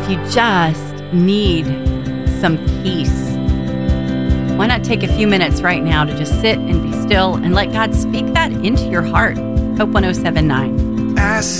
if you just need some peace, why not take a few minutes right now to just sit and be still and let God speak that into your heart? Hope 107.9.